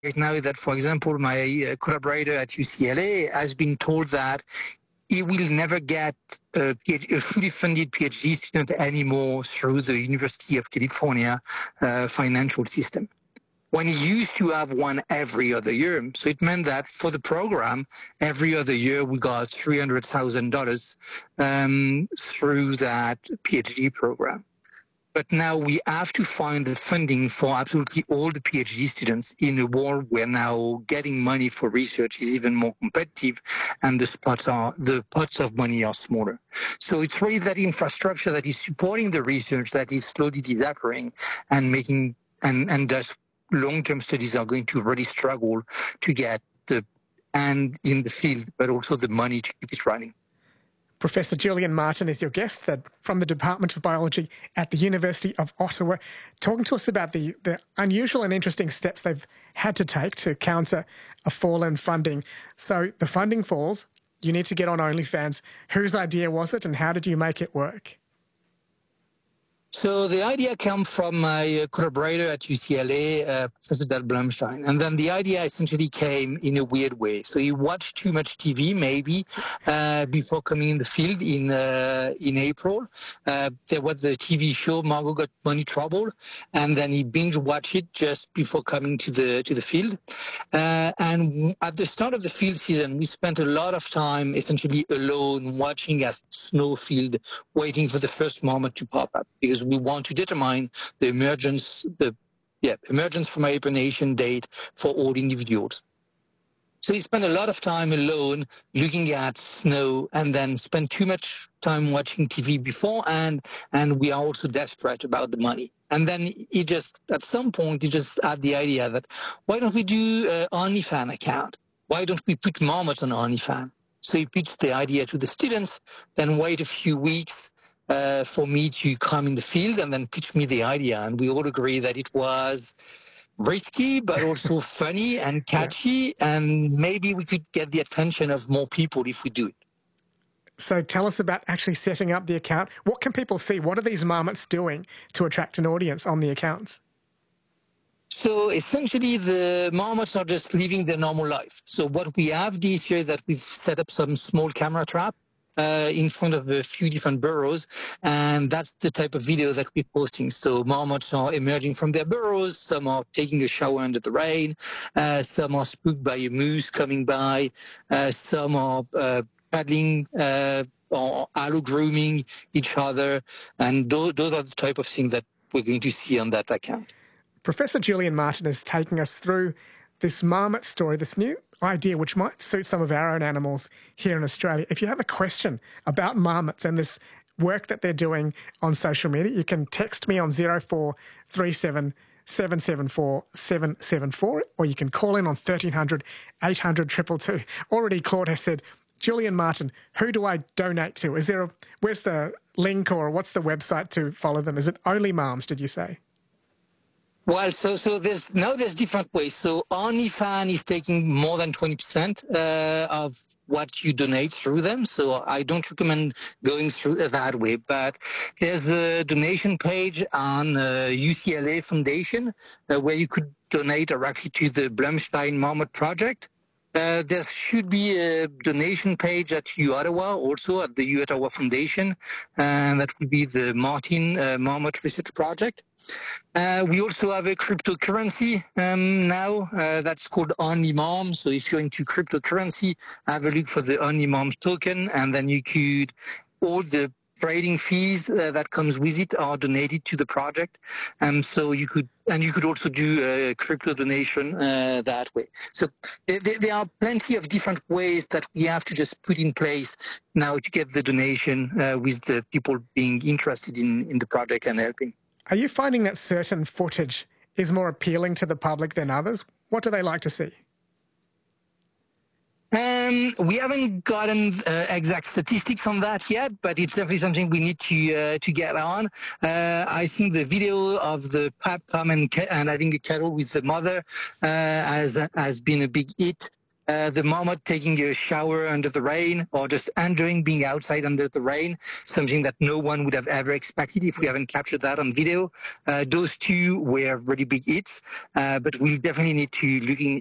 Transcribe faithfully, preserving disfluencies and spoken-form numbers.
right now is that, for example, my uh, collaborator at U C L A has been told that he will never get a, PhD, a fully funded PhD student anymore through the University of California uh, financial system, when he used to have one every other year. So it meant that for the program, every other year we got three hundred thousand dollars um, through that PhD program. But now we have to find the funding for absolutely all the PhD students in a world where now getting money for research is even more competitive, and the spots are the pots of money are smaller. So it's really that infrastructure that is supporting the research that is slowly disappearing and making and and thus long-term studies are going to really struggle to get the and in the field, but also the money to keep it running. Professor Julian Martin is your guest that, from the Department of Biology at the University of Ottawa, talking to us about the, the unusual and interesting steps they've had to take to counter a fall in funding. So the funding falls, you need to get on OnlyFans. Whose idea was it and how did you make it work? So the idea came from my collaborator at U C L A, uh, Professor Dal Blumstein. And then the idea essentially came in a weird way. So he watched too much T V, maybe, uh, before coming in the field in uh, in April. Uh, there was the T V show, Margot Got Money Trouble, and then he binge watched it just before coming to the to the field. Uh, and at the start of the field season, we spent a lot of time essentially alone watching a snow field, waiting for the first moment to pop up, because we want to determine the emergence, the yeah, emergence from hibernation date for all individuals. So he spent a lot of time alone looking at snow, and then spent too much time watching T V before, and and we are also desperate about the money. And then he just, at some point, he just had the idea that, why don't we do an OnlyFans account? Why don't we put marmots on OnlyFans? So he pitched the idea to the students, then wait a few weeks uh, for me to come in the field and then pitch me the idea. And we all agree that it was risky, but also funny and catchy, yeah. And maybe we could get the attention of more people if we do it. So tell us about actually setting up the account. What can people see? What are these marmots doing to attract an audience on the accounts? So essentially, the marmots are just living their normal life. So what we have this year that we've set up some small camera trap uh, in front of a few different burrows, and that's the type of video that we're posting. So marmots are emerging from their burrows, some are taking a shower under the rain, uh, some are spooked by a moose coming by, uh, some are uh, paddling uh, or allo grooming each other, and those, those are the type of things that we're going to see on that account. Professor Julian Martin is taking us through this marmot story, this new idea which might suit some of our own animals here in Australia. If you have a question about marmots and this work that they're doing on social media, you can text me on zero four three seven seven seven four seven seven four, or you can call in on thirteen hundred eight hundred two two two. Already Claude has said, Julian Martin, who do I donate to? Is there a, where's the link, or what's the website to follow them? Is it Only Moms, did you say? Well, so so there's now there's different ways. So OnlyFans is taking more than twenty percent uh, of what you donate through them. So I don't recommend going through that way. But there's a donation page on uh, U C L A Foundation uh, where you could donate directly to the Blumstein Marmot Project. Uh, there should be a donation page at U Ottawa, also at the U Ottawa Foundation, and that will be the Martin uh, Marmot Research Project. Uh, we also have a cryptocurrency um, now uh, that's called OnlyMom. So if you're into cryptocurrency, have a look for the OnlyMom token, and then you could, all the trading fees uh, that comes with it are donated to the project. Um, so you could, and you could also do a crypto donation uh, that way. So there, there are plenty of different ways that we have to just put in place now to get the donation uh, with the people being interested in, in the project and helping. Are you finding that certain footage is more appealing to the public than others? What do they like to see? Um, we haven't gotten uh, exact statistics on that yet, but it's definitely something we need to uh, to get on. Uh, I think the video of the pap come and, and having a cuddle with the mother uh, has has been a big hit. uh, the marmot taking a shower under the rain, or just enjoying being outside under the rain, something that no one would have ever expected if we haven't captured that on video. Uh, those two were really big hits, uh, but we definitely need to looking